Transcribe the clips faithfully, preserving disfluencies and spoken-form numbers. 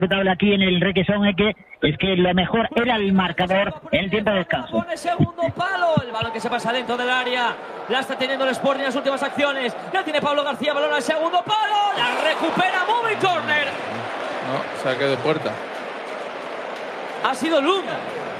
respetable aquí en el Requesón es que, es que lo mejor era el marcador en el tiempo de descanso. Pone segundo palo, el balón que se pasa dentro del área, la está teniendo el Sporting en las últimas acciones, la tiene Pablo García, balón al segundo palo, la recupera Moving Corner. No, saque de puerta. Ha sido Luna.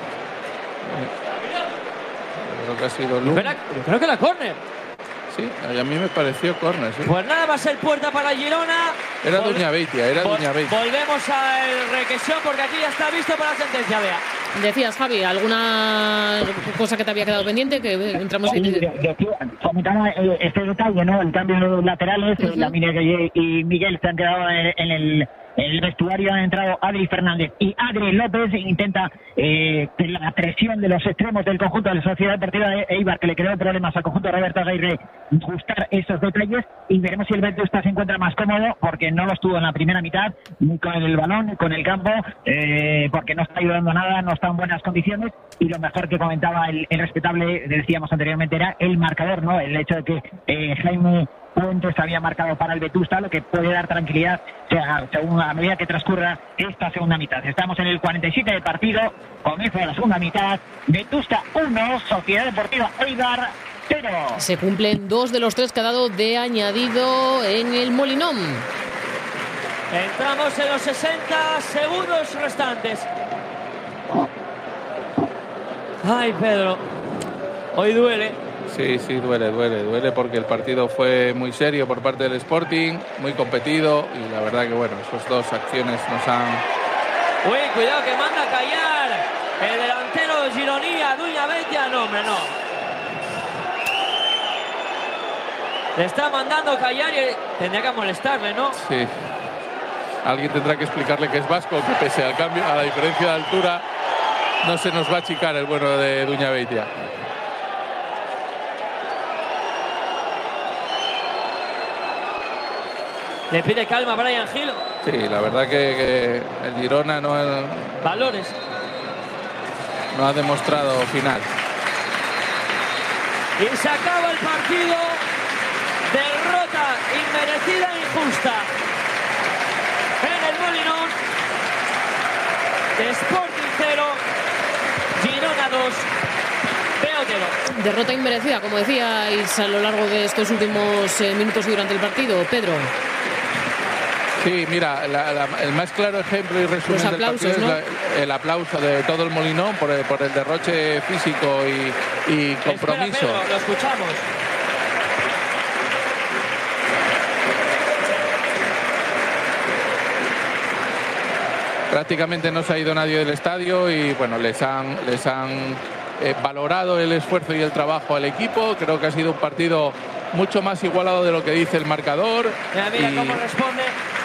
Creo que ha sido Luna. Espera, yo creo que la córner. Sí, a mí me pareció córner, sí. Pues nada, va a ser puerta para Girona. Era Vol Duña Beitia, era Vol Duña Beitia. Volvemos al Requesón porque aquí ya está visto para la sentencia, vea. Decías, Javi, ¿alguna cosa que te había quedado pendiente? Que entramos en... Sí, comentaba eh, este detalle, ¿no? El cambio de los laterales, uh-huh. La Miguel y Miguel se han quedado en, en el... En el vestuario han entrado Adri Fernández y Adri López. Intenta eh, la presión de los extremos del conjunto de la Sociedad Deportiva de Eibar, que le creó problemas al conjunto de Roberto Aguirre, ajustar esos detalles, y veremos si el Vetusta se encuentra más cómodo, porque no lo estuvo en la primera mitad, ni con el balón, ni con el campo, eh, porque no está ayudando nada, no está en buenas condiciones, y lo mejor que comentaba el, el respetable, decíamos anteriormente, era el marcador, ¿no? El hecho de que eh, Jaime Puentes había marcado para el Vetusta, lo que puede dar tranquilidad, o sea, según a medida que transcurra esta segunda mitad. Estamos en el cuarenta y siete de partido, comienzo de la segunda mitad. Vetusta uno, Sociedad Deportiva Eibar cero. Se cumplen dos de los tres que ha dado de añadido en el Molinón. Entramos en los sesenta segundos restantes. Ay, Pedro, hoy duele. Sí, sí, duele, duele, duele porque el partido fue muy serio por parte del Sporting, muy competido, y la verdad que, bueno, esas dos acciones nos han... Uy, cuidado que manda a callar el delantero de Gironía, Duña Beitia, no, hombre, no. Le está mandando a callar y tendría que molestarle, ¿no? Sí. Alguien tendrá que explicarle que es vasco, que pese al cambio, a la diferencia de altura, no se nos va a achicar el bueno de Duña Beitia. Le pide calma a Brian Gil. Sí, la verdad que, que el Girona no ha, Valores. no ha demostrado final. Y se acaba el partido. Derrota inmerecida e injusta en el Molinón. Sporting cero, Girona dos. Derrota inmerecida, como decíais a lo largo de estos últimos eh, minutos y durante el partido, Pedro. Sí, mira, la, la, el más claro ejemplo y resumen Los aplausos, del partido, ¿no? es la, el aplauso de todo el Molinón por el, por el derroche físico y, y compromiso. Espera, Pedro, lo escuchamos. Prácticamente no se ha ido nadie del estadio y bueno, les han, les han eh, valorado el esfuerzo y el trabajo al equipo. Creo que ha sido un partido mucho más igualado de lo que dice el marcador. Mira, mira y... cómo responde.